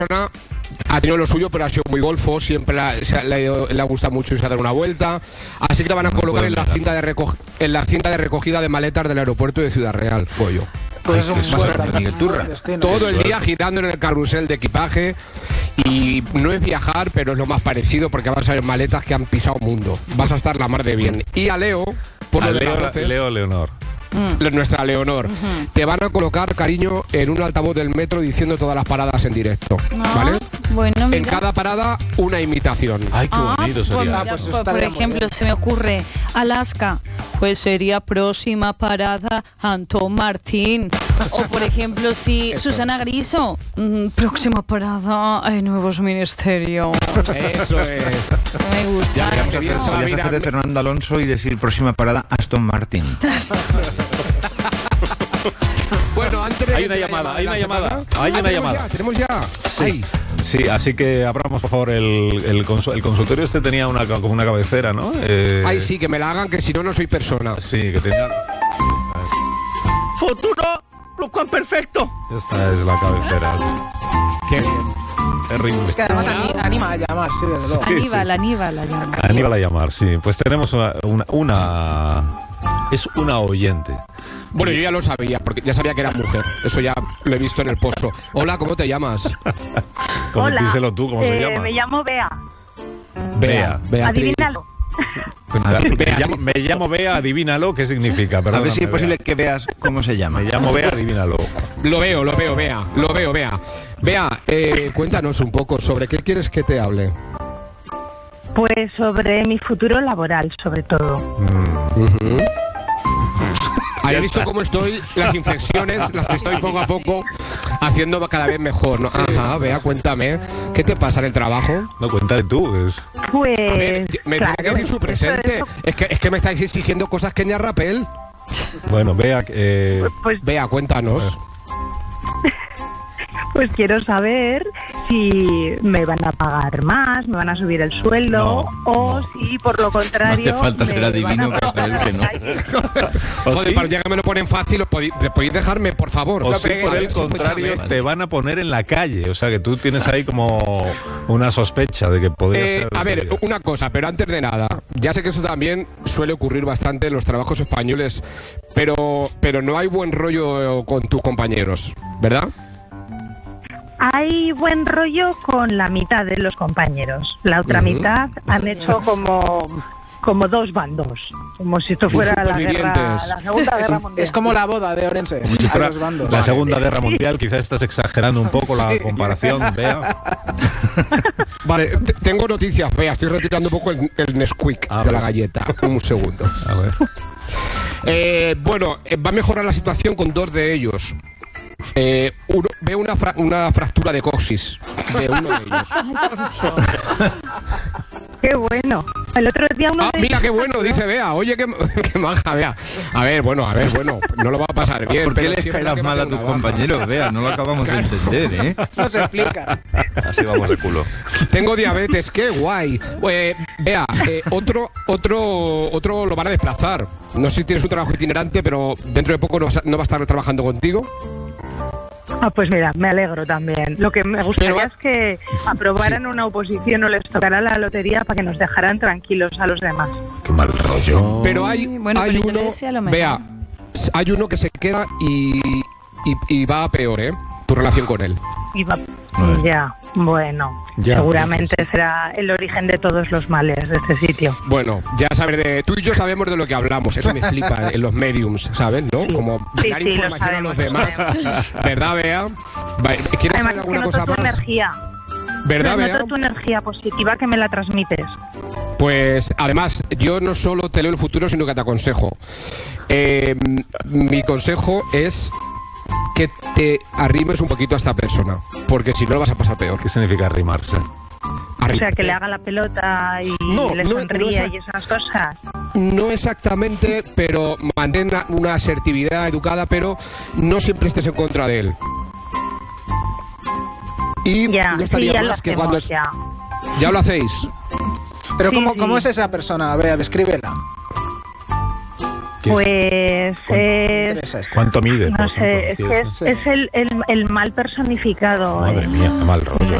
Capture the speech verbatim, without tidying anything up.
persona ha tenido lo suyo, pero ha sido muy golfo, siempre la, se, le, le ha gustado mucho irse a dar una vuelta, así que te van a no colocar en la, cinta de reco- en la cinta de recogida de maletas del aeropuerto de Ciudad Real, Goyo. Pues eso vas a estar Miguel Turra. Todo el día girando en el carrusel de equipaje y no es viajar, pero es lo más parecido porque vas a ver maletas que han pisado mundo. Vas a estar la mar de bien. Y a Leo, por a lo de Leo, las voces, Leo Leonor. Mm. Nuestra Leonor, uh-huh. te van a colocar, cariño, en un altavoz del metro diciendo todas las paradas en directo, no, ¿vale? Bueno, mira. En cada parada una imitación. Ay, qué ah, bonito sería. Pues mira, pues por, por ejemplo, se me ocurre Alaska, pues sería próxima parada Antón Martín. O por ejemplo, si Eso. Susana Griso, mmm, próxima parada hay nuevos ministerios. Eso es. Me gusta. Ya, ya, bien, podrías hacer de Fernando Alonso y decir próxima parada Aston Martin. Bueno, antes de hay una llamada, hay una llamada, hay una llamada. Tenemos ya. Sí. Sí, así que abramos por favor el, el, consu- el consultorio este tenía una como una cabecera, ¿no? Eh... Ay, sí, que me la hagan, que si no, no soy persona. Sí, que tenía... ¡Futuro! ¡Lo perfecto! Esta es la cabecera. Qué bien. Terrible. Es que además anima a llamar, sí, desde luego. Aníbal, sí, sí. Aníbal a llamar. Aníbal a llamar, sí. Pues tenemos una, una, una... Es una oyente. Bueno, yo ya lo sabía, porque ya sabía que era mujer. Eso ya lo he visto en el pozo. Hola, ¿cómo te llamas? Hola, díselo tú, ¿cómo eh, se llama? Me llamo Bea. Bea. Beatriz. Adivínalo. Me llamo, me llamo Bea, adivínalo, ¿qué significa? Perdóname, a ver si es posible Bea. que veas cómo se llama. Me llamo Bea, adivínalo. Lo veo, lo veo, Bea. Lo veo, Bea. Bea, eh, cuéntanos un poco sobre qué quieres que te hable. Pues sobre mi futuro laboral, sobre todo. Mm. Uh-huh. ¿Has visto cómo estoy? Las inflexiones las estoy poco a poco haciendo cada vez mejor, ¿no? Ajá, Bea, cuéntame. ¿Qué te pasa en el trabajo? No, cuéntale tú. Es... Pues... A ver, me claro, tiene que decir su presente. eso, eso. Es que, es que me estáis exigiendo cosas que ni a Rapel. Bueno, Bea... Eh... Pues, Bea, cuéntanos. pues quiero saber si me van a pagar más, me van a subir el sueldo, No, o no. si por lo contrario... No hace falta me ser adivino van a para saber que no. ¿O Joder, sí? para ya que me lo ponen fácil, ¿lo podéis, podéis dejarme, por favor? O No, sí, pero, por a el ver, sí, contrario, cuéntame. te van a poner en la calle. O sea, que tú tienes ahí como una sospecha de que podría Eh, ser... a ver, una cosa, pero antes de nada, ya sé que eso también suele ocurrir bastante en los trabajos españoles, pero, pero no hay buen rollo con tus compañeros, ¿verdad? Hay buen rollo con la mitad de los compañeros. La otra Ujú. mitad han hecho como, como dos bandos. Como si esto fuera la guerra, supervivientes. la Segunda Guerra Es, Mundial. es como la boda de Orense. Como si a fuera los bandos. la Segunda Guerra Mundial, quizás estás exagerando un poco la comparación, Bea. Vale, t- tengo noticias, Bea, estoy retirando un poco el, el Nesquik A de ver. la galleta. Un segundo. A ver. Eh, bueno, eh, va a mejorar la situación con dos de ellos. Eh, uno, veo una, fra- una fractura de coxis de uno de ellos. Qué bueno. El otro día uno Ah, de mira qué bueno, dice Bea. Oye, qué, qué maja, Bea. A ver, bueno, a ver, bueno, no lo va a pasar bien. ¿Por qué pero les sí es verdad caerás que mal a me tus tengo una baja. compañeros? Vea, no lo acabamos de entender, ¿eh? No se explica. Así vamos de culo. Tengo diabetes, qué guay. Eh, Bea, eh, otro, otro, otro lo van a desplazar. No sé si tienes un trabajo itinerante, pero dentro de poco no, vas a, no va a estar trabajando contigo. Ah, pues mira, me alegro también. Lo que me gustaría Pero- es que aprobaran una oposición o les tocara la lotería para que nos dejaran tranquilos a los demás. Qué mal rollo. Pero hay, Bueno, hay pero yo le uno, deseo lo mejor. Bea, hay uno que se queda y, y, y va a peor, ¿eh? Tu relación con él. Y va- Bueno. ya, bueno, Ya, seguramente sí, sí, sí. será el origen de todos los males de este sitio. Bueno, ya sabes, de, tú y yo sabemos de lo que hablamos. Eso me flipa en los mediums, ¿sabes? ¿No? Sí. Como Sí, dar sí, lo información a los sabemos, demás. ¿Verdad, Bea? Va- ¿Quieres Además, saber es que alguna noto cosa tu más? energía. ¿Verdad, Bea? Noto tu energía positiva que me la transmites. Pues además, yo no solo te leo el futuro, sino que te aconsejo. Eh, mi consejo es que te arrimes un poquito a esta persona, porque si no lo vas a pasar peor. ¿Qué significa arrimarse? O sea, que le haga la pelota y No, le no, sonríe no, y esas cosas. No exactamente, pero mantenga una asertividad educada, pero no siempre estés en contra de él. Y Ya, no sí, estaría ya lo más que hacemos, cuando es- ya. ya lo hacéis. Pero Sí, ¿cómo, sí. ¿cómo es esa persona? Vea, descríbela. Pues ¿Cuánto, es... esto? ¿Cuánto mide? No por sé, es ejemplo? que es, es el, el, el mal personificado. Madre ¿eh? mía, qué mal rollo.